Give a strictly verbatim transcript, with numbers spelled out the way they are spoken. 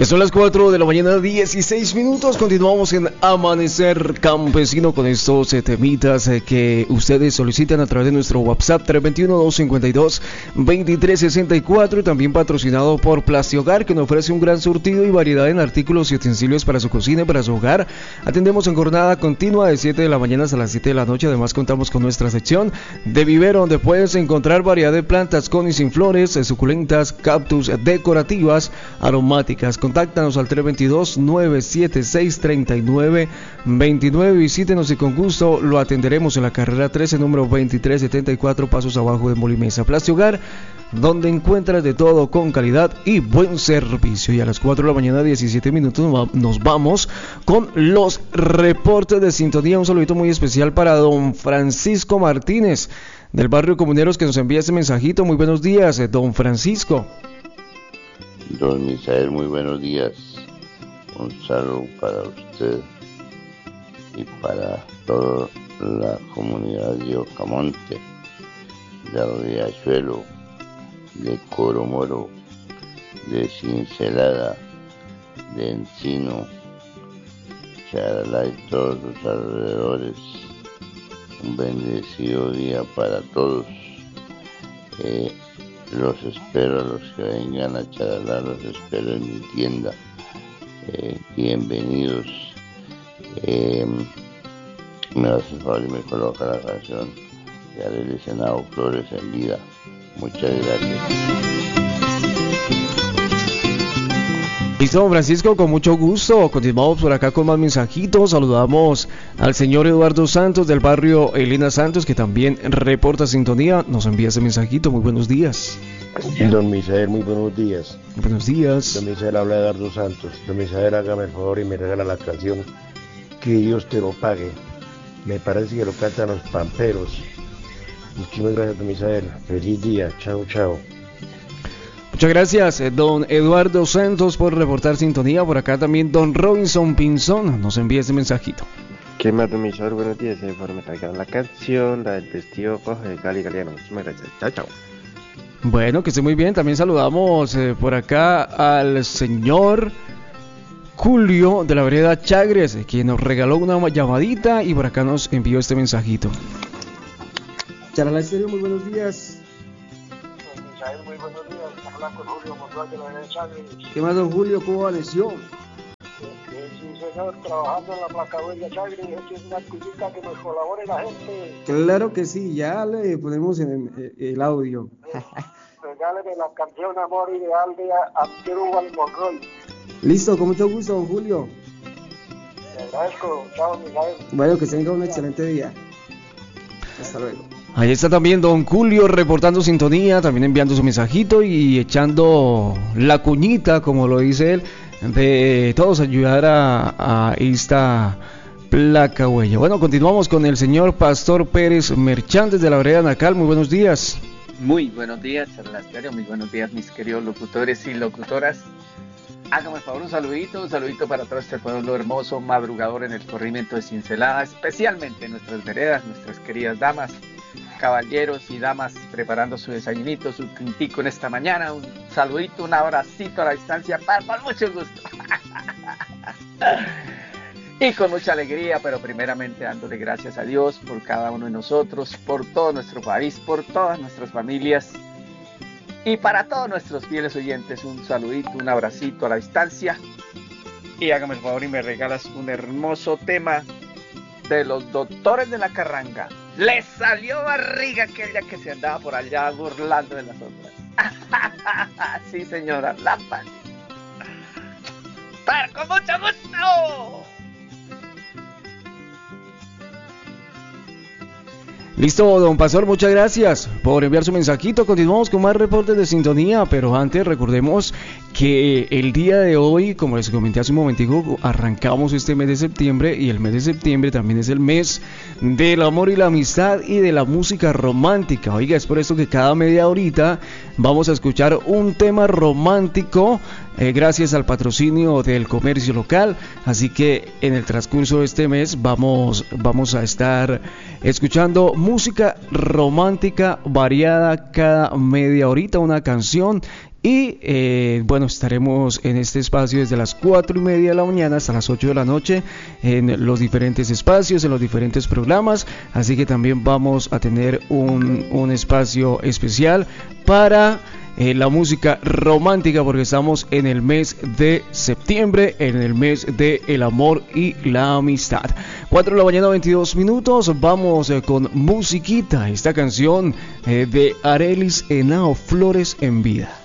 Ya son las cuatro de la mañana, dieciséis minutos. Continuamos en Amanecer Campesino con estos eh, temitas eh, que ustedes solicitan a través de nuestro WhatsApp tres dos uno, dos cinco dos, dos tres seis cuatro, y también patrocinado por Plastihogar, que nos ofrece un gran surtido y variedad en artículos y utensilios para su cocina y para su hogar. Atendemos en jornada continua de siete de la mañana hasta las siete de la noche. Además contamos con nuestra sección de vivero, donde puedes encontrar variedad de plantas con y sin flores, eh, suculentas, cactus, decorativas, aromáticas. Contáctanos al tres dos dos, nueve siete seis, tres nueve dos nueve. Visítenos y con gusto lo atenderemos en la carrera trece, número veintitrés setenta y cuatro, pasos abajo de Molimesa. Plastihogar, donde encuentras de todo con calidad y buen servicio. Y a las cuatro de la mañana, diecisiete minutos, nos vamos con los reportes de sintonía. Un saludito muy especial para don Francisco Martínez, del barrio Comuneros, que nos envía este mensajito. Muy buenos días, don Francisco. Don Misael, muy buenos días. Un saludo para usted y para toda la comunidad de Ocamonte, de Riachuelo, de Coromoro, de Cincelada, de Encino, Charalá y todos los alrededores. Un bendecido día para todos. Eh, los espero, a los que vengan a Charalá, los espero en mi tienda. Eh, bienvenidos. Eh, me hace favor y me coloca la canción de Arely Senado, Flores en Vida. Muchas gracias. Listo, don Francisco, con mucho gusto. Continuamos por acá con más mensajitos. Saludamos al señor Eduardo Santos del barrio Elena Santos, que también reporta sintonía. Nos envía ese mensajito. Muy buenos días. Don Misael, muy buenos días. Muy buenos días. Don Misael, habla Eduardo Santos. Don Misael, hágame el favor y me regala la canción Que Dios te lo pague. Me parece que lo cantan los Pamperos. Muchísimas gracias, don Misael. Feliz día. Chao, chao. Muchas gracias, don Eduardo Santos, por reportar sintonía. Por acá también don Robinson Pinzón nos envía este mensajito. ¿Qué más, don Misael? Buenos días. Se me traigan la canción, la del vestido coge de Gali Galeano. Muchísimas gracias. Chao, chao. Bueno, que esté muy bien. También saludamos eh, por acá al señor Julio de la vereda Chagres, quien nos regaló una llamadita y por acá nos envió este mensajito. Charalá Estéreo, muy buenos días. Don Misael, muy buenos días. Habla con Julio Monroy de la vereda Chagres. ¿Qué más, don Julio? ¿Cómo amaneció? Eh, sí, señor, trabajando en la placahuella Chagres. Esto es una cosita que nos colabore la gente. Claro que sí, ya le ponemos en el, el audio. Regáleme la canción Amor Ideal de Abdul Monroy. Listo, con mucho gusto, don Julio. Le agradezco. Chao, Misael. Bueno, que tenga un excelente día. Hasta luego. Ahí está también don Julio reportando sintonía, también enviando su mensajito y echando la cuñita, como lo dice él, de todos ayudar a, a esta placa huella. Bueno, continuamos con el señor Pastor Pérez Merchantes de la vereda Nacal. Muy buenos días. Muy buenos días, Charalá Estéreo. Muy buenos días, mis queridos locutores y locutoras. Hágame el favor, un saludito, un saludito para todo este pueblo hermoso, madrugador en el corrimiento de Cincelada, especialmente en nuestras veredas, nuestras queridas damas, caballeros y damas preparando su desayunito, su tintico en esta mañana. Un saludito, un abracito a la distancia, para, con mucho gusto. Y con mucha alegría, pero primeramente dándole gracias a Dios por cada uno de nosotros, por todo nuestro país, por todas nuestras familias. Y para todos nuestros fieles oyentes, un saludito, un abracito a la distancia. Y hágame el favor y me regalas un hermoso tema de los Doctores de la Carranga. Le salió barriga aquella que se andaba por allá burlando de las otras. Sí, señora, la paz. ¡Pero con mucho gusto! Listo, don Pastor, muchas gracias por enviar su mensajito. Continuamos con más reportes de sintonía, pero antes recordemos que el día de hoy, como les comenté hace un momentico, arrancamos este mes de septiembre, y el mes de septiembre también es el mes del amor y la amistad y de la música romántica. Oiga, es por esto que cada media horita vamos a escuchar un tema romántico, eh, gracias al patrocinio del comercio local. Así que en el transcurso de este mes vamos, vamos a estar escuchando música romántica variada cada media horita, una canción Y eh, bueno, estaremos en este espacio desde las cuatro y media de la mañana hasta las ocho de la noche en los diferentes espacios, en los diferentes programas. Así que también vamos a tener un, un espacio especial para eh, la música romántica, porque estamos en el mes de septiembre, en el mes de el amor y la amistad. cuatro de la mañana, veintidós minutos. Vamos eh, con musiquita, esta canción eh, de Arelis Henao, Flores en Vida.